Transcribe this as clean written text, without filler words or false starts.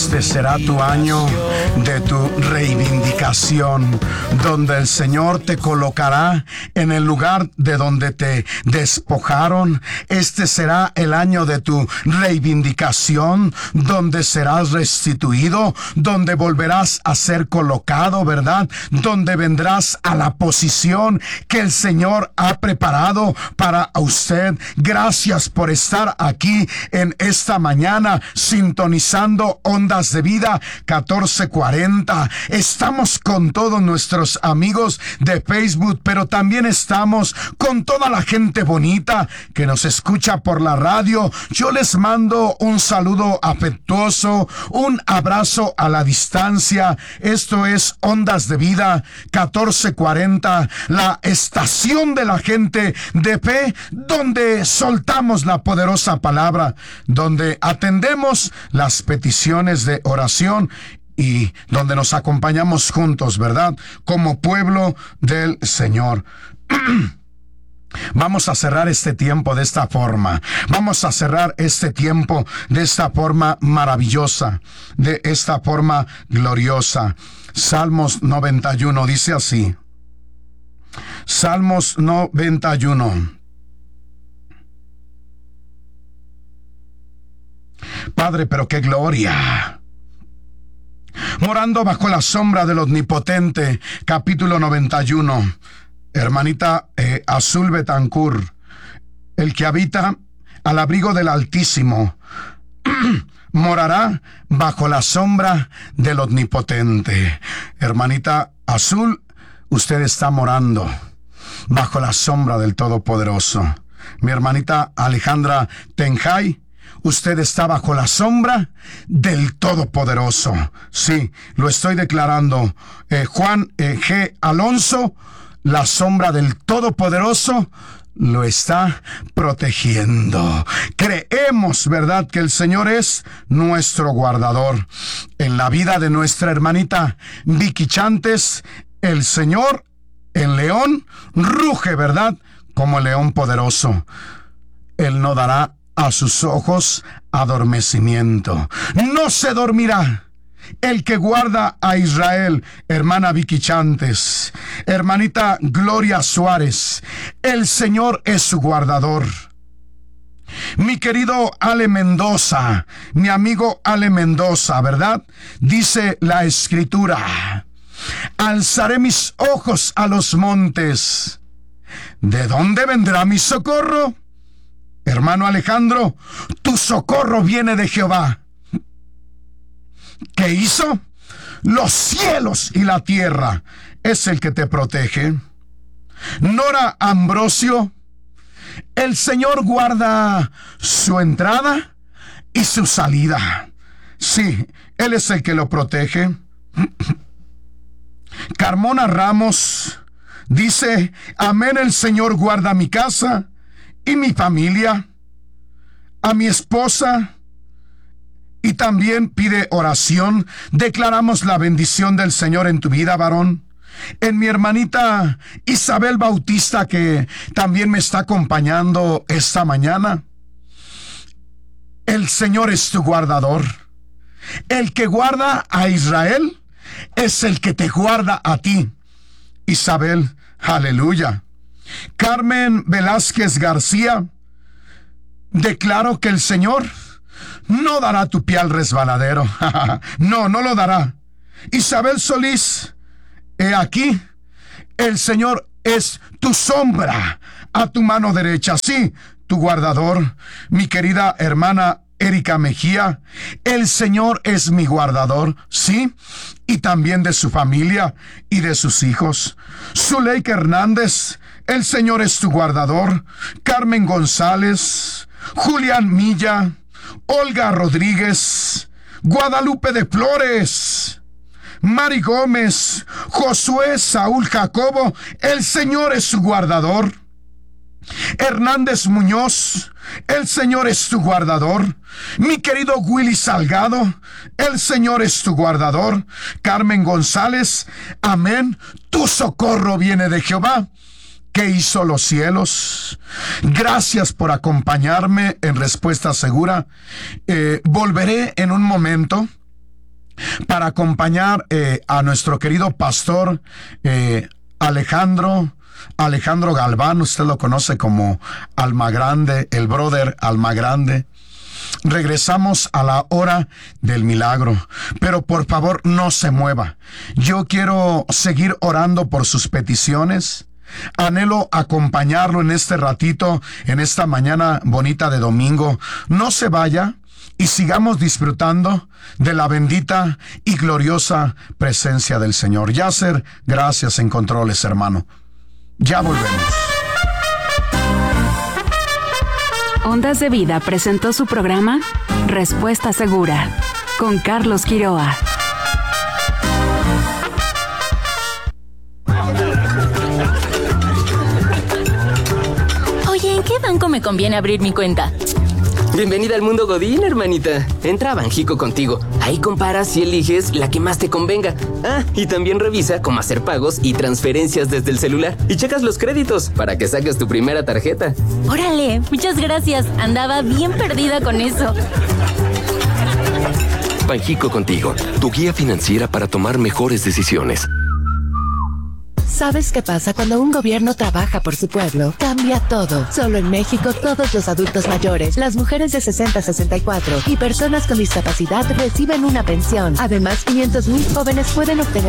Este será tu año de tu reivindicación, donde el Señor te colocará en el lugar de donde te despojaron. Este será el año de tu reivindicación, donde serás restituido, donde volverás a ser colocado, ¿verdad? Donde vendrás a la posición que el Señor ha preparado para usted. Gracias por estar aquí en esta mañana, sintonizando Ondas de Vida 1440. Estamos con todos nuestros amigos de Facebook, pero también estamos con toda la gente bonita que nos escucha por la radio. Yo les mando un saludo afectuoso, un abrazo a la distancia. Esto es Ondas de Vida 1440, la estación de la gente de fe, donde soltamos la poderosa palabra, donde atendemos las peticiones de oración y donde nos acompañamos juntos, ¿verdad? Como pueblo del Señor. Vamos a cerrar este tiempo de esta forma. Vamos a cerrar este tiempo de esta forma maravillosa, de esta forma gloriosa. Salmos 91 dice así. Salmos 91. Padre, pero qué gloria. Morando bajo la sombra del Omnipotente, capítulo 91. Hermanita Azul Betancourt, el que habita al abrigo del Altísimo, morará bajo la sombra del Omnipotente. Hermanita Azul, usted está morando bajo la sombra del Todopoderoso. Mi hermanita Alejandra Tenjay, usted está bajo la sombra del Todopoderoso. Sí, lo estoy declarando. Juan G. Alonso, la sombra del Todopoderoso lo está protegiendo. Creemos, ¿verdad?, que el Señor es nuestro guardador. En la vida de nuestra hermanita Vicky Chantes, el Señor, el león, ruge, ¿verdad?, como el león poderoso. Él no dará a sus ojos adormecimiento. No se dormirá el que guarda a Israel. Hermana Vicky Chantes, hermanita Gloria Suárez, el Señor es su guardador. Mi querido Ale Mendoza, mi amigo Ale Mendoza, ¿verdad? Dice la Escritura: alzaré mis ojos a los montes. ¿De dónde vendrá mi socorro? Hermano Alejandro, tu socorro viene de Jehová. ¿Qué hizo? Los cielos y la tierra es el que te protege. Nora Ambrosio, el Señor guarda su entrada y su salida. Sí, Él es el que lo protege. Carmona Ramos dice: amén, el Señor guarda mi casa y mi familia, a mi esposa, y también pide oración. Declaramos la bendición del Señor en tu vida, varón. En mi hermanita Isabel Bautista, que también me está acompañando esta mañana. El Señor es tu guardador. El que guarda a Israel es el que te guarda a ti, Isabel. Aleluya. Carmen Velázquez García, declaro que el Señor no dará tu pie al resbaladero. No lo dará. Isabel Solís, he aquí, el Señor es tu sombra a tu mano derecha. Sí, tu guardador. Mi querida hermana Erika Mejía, el Señor es mi guardador, sí, y también de su familia y de sus hijos. Zuleika Hernández, el Señor es tu guardador. Carmen González, Julián Milla, Olga Rodríguez, Guadalupe de Flores, Mari Gómez, Josué Saúl Jacobo, el Señor es su guardador. Hernández Muñoz, el Señor es tu guardador. Mi querido Willy Salgado, el Señor es tu guardador. Carmen González, amén, tu socorro viene de Jehová, que hizo los cielos. Gracias por acompañarme en Respuesta Segura. Volveré en un momento para acompañar a nuestro querido pastor Alejandro Galván. Usted lo conoce como Almagrande, el brother Almagrande. Regresamos a la hora del milagro, pero por favor no se mueva. Yo quiero seguir orando por sus peticiones. Anhelo acompañarlo en este ratito, en esta mañana bonita de domingo. No se vaya y sigamos disfrutando de la bendita y gloriosa presencia del Señor. Yasser, gracias en controles, hermano. Ya volvemos. Ondas de Vida presentó su programa Respuesta Segura con Carlos Quiroa. Oye, ¿en qué banco me conviene abrir mi cuenta? Bienvenida al mundo Godín, hermanita. Entra a Banjico Contigo. Ahí comparas y eliges la que más te convenga. Ah, y también revisa cómo hacer pagos y transferencias desde el celular. Y checas los créditos para que saques tu primera tarjeta. Órale, muchas gracias. Andaba bien perdida con eso. Banjico Contigo, tu guía financiera para tomar mejores decisiones. ¿Sabes qué pasa cuando un gobierno trabaja por su pueblo? Cambia todo. Solo en México, todos los adultos mayores, las mujeres de 60 a 64 y personas con discapacidad reciben una pensión. Además, 500,000 jóvenes pueden obtener